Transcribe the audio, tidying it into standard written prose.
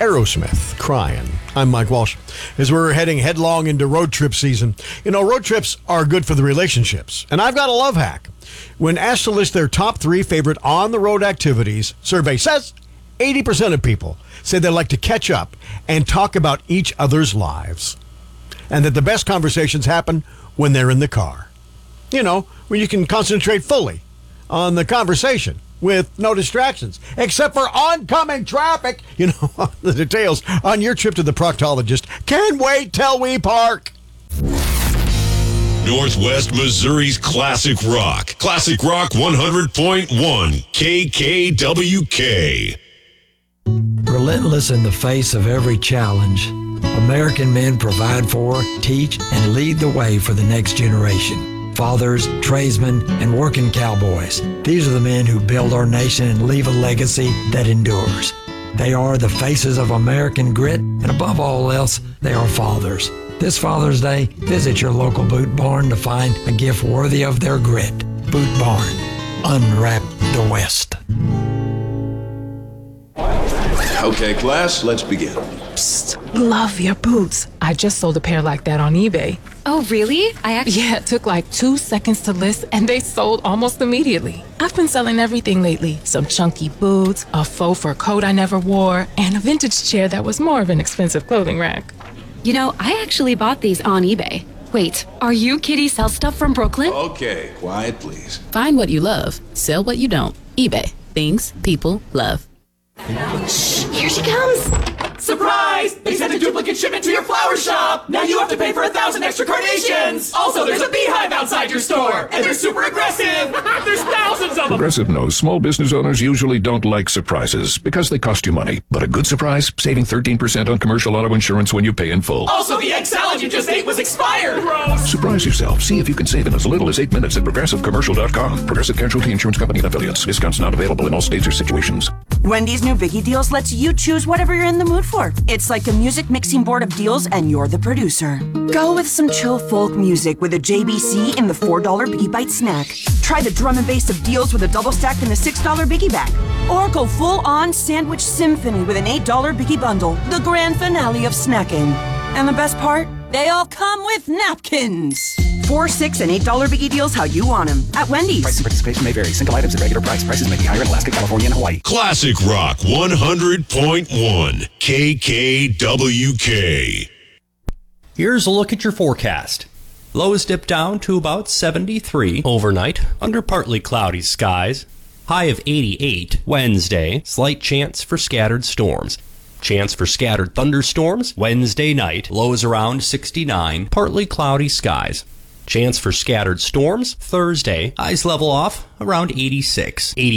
Aerosmith, Crying. I'm Mike Walsh. As we're heading headlong into road trip season, road trips are good for the relationships. And I've got a love hack. When asked to list their top 3 favorite on-the-road activities, survey says 80% of people say they like to catch up and talk about each other's lives. And that the best conversations happen when they're in the car. When you can concentrate fully on the conversation with no distractions, except for oncoming traffic. The details on your trip to the proctologist. Can't wait till we park. Northwest Missouri's Classic Rock. Classic Rock 100.1 KKWK. Relentless in the face of every challenge, American men provide for, teach, and lead the way for the next generation. Fathers, tradesmen, and working cowboys. These are the men who build our nation and leave a legacy that endures. They are the faces of American grit, and above all else, they are fathers. This Father's Day, visit your local Boot Barn to find a gift worthy of their grit. Boot Barn. Unwrap the West. Okay, class, let's begin. Psst, love your boots. I just sold a pair like that on eBay. Oh, really? Yeah, it took like 2 seconds to list, and they sold almost immediately. I've been selling everything lately. Some chunky boots, a faux fur coat I never wore, and a vintage chair that was more of an expensive clothing rack. I actually bought these on eBay. Wait, are you Kitty Sell Stuff from Brooklyn? Okay, quiet, please. Find what you love. Sell what you don't. eBay. Things people love. Shh, here she comes. Surprise! They sent a duplicate shipment to your flower shop! Now you have to pay for 1,000 extra carnations! Also, there's a beehive outside your store! And they're super aggressive! There's thousands of them! Progressive knows small business owners usually don't like surprises because they cost you money. But a good surprise? Saving 13% on commercial auto insurance when you pay in full. Also, the egg salad you just ate was expired! Gross! Surprise yourself. See if you can save in as little as 8 minutes at ProgressiveCommercial.com. Progressive Casualty Insurance Company and Affiliates. Discounts not available in all states or situations. Wendy's new Biggie Deals lets you choose whatever you're in the mood for. It's like a music mixing board of deals, and you're the producer. Go with some chill folk music with a JBC in the $4 Biggie Bite snack. Try the drum and bass of deals with a double stack in the $6 Biggie bag. Or go full-on sandwich symphony with an $8 Biggie bundle. The grand finale of snacking. And the best part? They all come with napkins. $4, $6, and $8 Biggie Deals how you want them at Wendy's. Price and participation may vary. Single items at regular price. Prices may be higher in Alaska, California, and Hawaii. Classic Rock 100.1 KKWK. Here's a look at your forecast. Lows dip down to about 73 overnight under partly cloudy skies. High of 88 Wednesday. Slight chance for scattered storms. Chance for scattered thunderstorms Wednesday night. Lows around 69. Partly cloudy skies. Chance for scattered storms Thursday. Highs level off around 86.